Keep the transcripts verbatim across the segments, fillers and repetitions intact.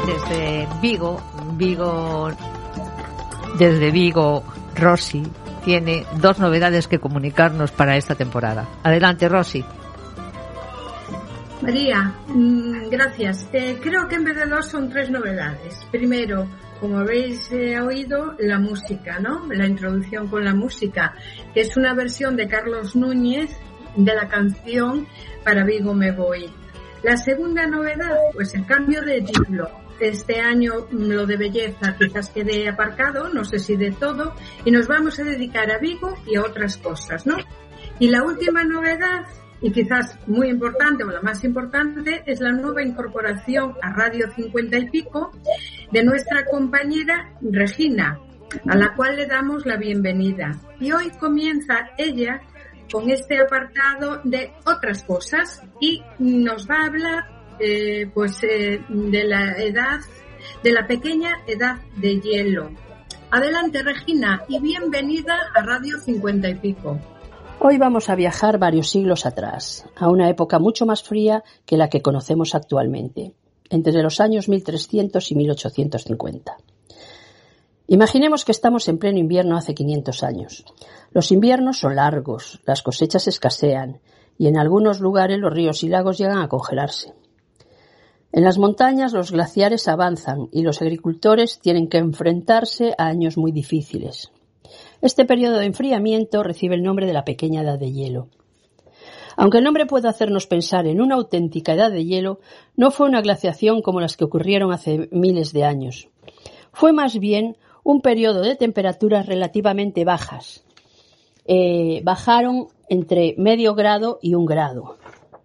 desde Vigo, Vigo, desde Vigo, Rosy tiene dos novedades que comunicarnos para esta temporada. Adelante, Rosy. María, mmm, gracias. Eh, creo que en vez de dos son tres novedades. Primero, como habéis eh, oído, la música, ¿no? La introducción con la música, que es una versión de Carlos Núñez de la canción Para Vigo me voy. La segunda novedad, pues el cambio de título. Este año lo de belleza quizás quede aparcado, no sé si de todo, y nos vamos a dedicar a Vigo y a otras cosas, ¿no? Y la última novedad, y quizás muy importante o la más importante, es la nueva incorporación a Radio cincuenta y pico de nuestra compañera Regina, a la cual le damos la bienvenida. Y hoy comienza ella con este apartado de otras cosas y nos va a hablar eh, pues eh, de la edad, de la pequeña edad de hielo. Adelante, Regina, y bienvenida a Radio cincuenta y pico. Hoy vamos a viajar varios siglos atrás, a una época mucho más fría que la que conocemos actualmente, entre los años mil trescientos y mil ochocientos cincuenta. Imaginemos que estamos en pleno invierno hace quinientos años. Los inviernos son largos, las cosechas escasean y en algunos lugares los ríos y lagos llegan a congelarse. En las montañas los glaciares avanzan y los agricultores tienen que enfrentarse a años muy difíciles. Este periodo de enfriamiento recibe el nombre de la pequeña edad de hielo. Aunque el nombre puede hacernos pensar en una auténtica edad de hielo, no fue una glaciación como las que ocurrieron hace miles de años. Fue más bien un periodo de temperaturas relativamente bajas. Eh, bajaron entre medio grado y un grado.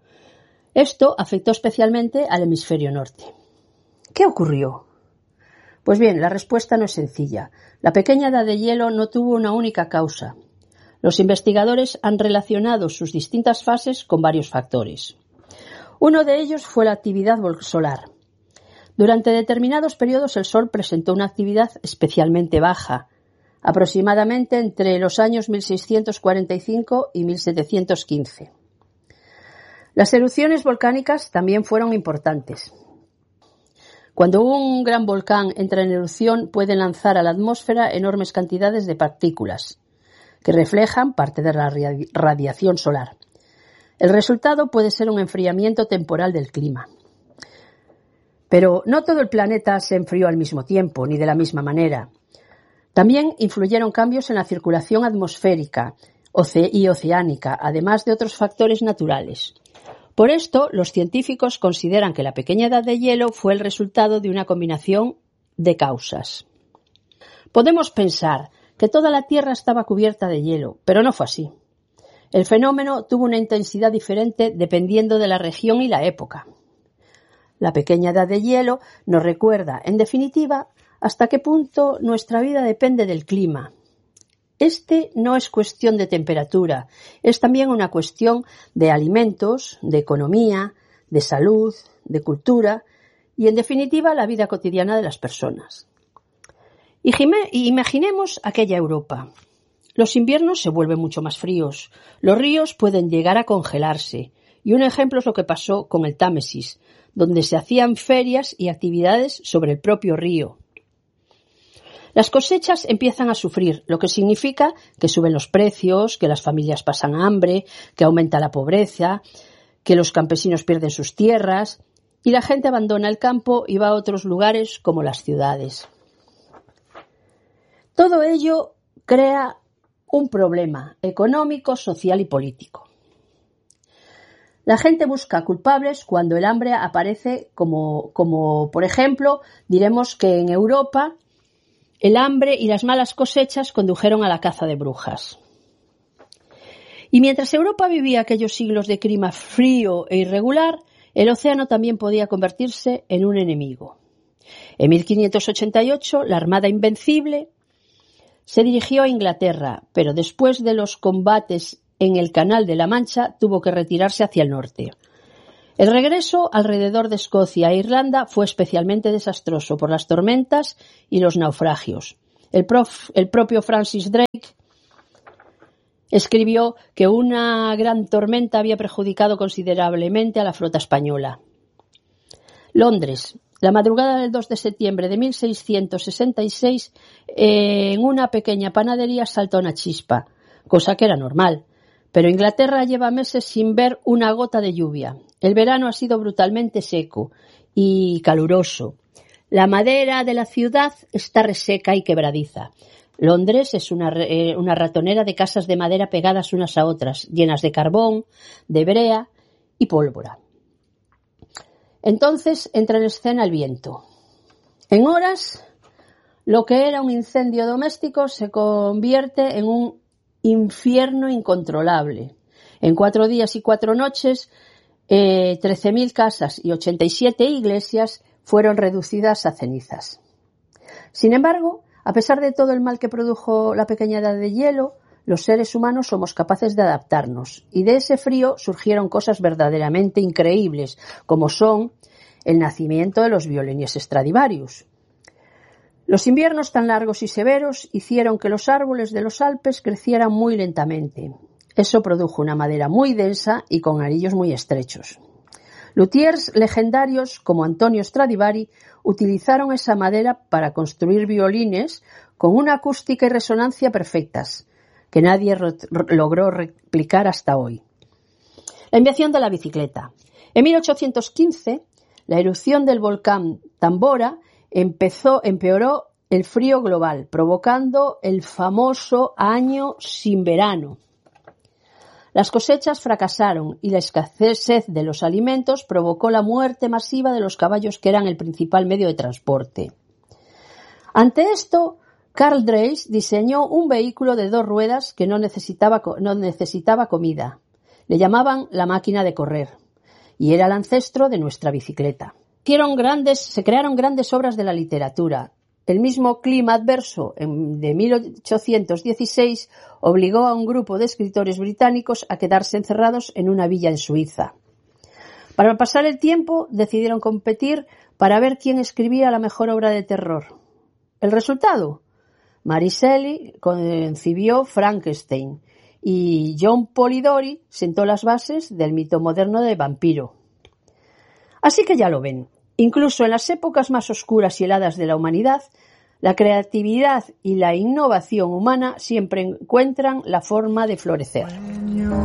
Esto afectó especialmente al hemisferio norte. ¿Qué ocurrió? Pues bien, la respuesta no es sencilla. La pequeña edad de hielo no tuvo una única causa. Los investigadores han relacionado sus distintas fases con varios factores. Uno de ellos fue la actividad solar. Durante determinados periodos el Sol presentó una actividad especialmente baja, aproximadamente entre los años mil seiscientos cuarenta y cinco y mil setecientos quince. Las erupciones volcánicas también fueron importantes. Cuando un gran volcán entra en erupción, puede lanzar a la atmósfera enormes cantidades de partículas que reflejan parte de la radiación solar. El resultado puede ser un enfriamiento temporal del clima. Pero no todo el planeta se enfrió al mismo tiempo, ni de la misma manera. También influyeron cambios en la circulación atmosférica y oceánica, además de otros factores naturales. Por esto, los científicos consideran que la pequeña edad de hielo fue el resultado de una combinación de causas. Podemos pensar que toda la Tierra estaba cubierta de hielo, pero no fue así. El fenómeno tuvo una intensidad diferente dependiendo de la región y la época. La pequeña edad de hielo nos recuerda, en definitiva, hasta qué punto nuestra vida depende del clima. Este no es cuestión de temperatura, es también una cuestión de alimentos, de economía, de salud, de cultura y, en definitiva, la vida cotidiana de las personas. Y imaginemos aquella Europa. Los inviernos se vuelven mucho más fríos, los ríos pueden llegar a congelarse y un ejemplo es lo que pasó con el Támesis, donde se hacían ferias y actividades sobre el propio río. Las cosechas empiezan a sufrir, lo que significa que suben los precios, que las familias pasan hambre, que aumenta la pobreza, que los campesinos pierden sus tierras y la gente abandona el campo y va a otros lugares como las ciudades. Todo ello crea un problema económico, social y político. La gente busca culpables cuando el hambre aparece como, como, por ejemplo, diremos que en Europa el hambre y las malas cosechas condujeron a la caza de brujas. Y mientras Europa vivía aquellos siglos de clima frío e irregular, el océano también podía convertirse en un enemigo. En mil quinientos ochenta y ocho, la Armada Invencible se dirigió a Inglaterra, pero después de los combates en el Canal de la Mancha tuvo que retirarse hacia el norte. El regreso alrededor de Escocia e Irlanda fue especialmente desastroso por las tormentas y los naufragios. El, prof, el propio Francis Drake escribió que una gran tormenta había perjudicado considerablemente a la flota española. Londres. La madrugada del dos de septiembre de mil seiscientos sesenta y seis, eh, en una pequeña panadería saltó una chispa, cosa que era normal. Pero Inglaterra lleva meses sin ver una gota de lluvia. El verano ha sido brutalmente seco y caluroso. La madera de la ciudad está reseca y quebradiza. Londres es una, eh, una ratonera de casas de madera pegadas unas a otras, llenas de carbón, de brea y pólvora. Entonces entra en escena el viento. En horas, lo que era un incendio doméstico se convierte en un infierno incontrolable. En cuatro días y cuatro noches, eh, trece mil casas y ochenta y siete iglesias fueron reducidas a cenizas. Sin embargo, a pesar de todo el mal que produjo la pequeña edad de hielo, los seres humanos somos capaces de adaptarnos, y de ese frío surgieron cosas verdaderamente increíbles, como son el nacimiento de los violines Stradivarius. Los inviernos tan largos y severos hicieron que los árboles de los Alpes crecieran muy lentamente. Eso produjo una madera muy densa y con anillos muy estrechos. Luthiers legendarios como Antonio Stradivari utilizaron esa madera para construir violines con una acústica y resonancia perfectas, que nadie re- logró replicar hasta hoy. La invención de la bicicleta. En mil ochocientos quince, la erupción del volcán Tambora empezó, empeoró el frío global, provocando el famoso año sin verano. Las cosechas fracasaron y la escasez de los alimentos provocó la muerte masiva de los caballos, que eran el principal medio de transporte. Ante esto, Carl Dreis diseñó un vehículo de dos ruedas que no necesitaba, no necesitaba comida. Le llamaban la máquina de correr, y era el ancestro de nuestra bicicleta. Hicieron grandes, se crearon grandes obras de la literatura. El mismo clima adverso de mil ochocientos dieciséis obligó a un grupo de escritores británicos a quedarse encerrados en una villa en Suiza. Para pasar el tiempo, decidieron competir para ver quién escribía la mejor obra de terror. ¿El resultado? Mary Shelley concibió Frankenstein y John Polidori sentó las bases del mito moderno de vampiro. Así que ya lo ven. Incluso en las épocas más oscuras y heladas de la humanidad, la creatividad y la innovación humana siempre encuentran la forma de florecer.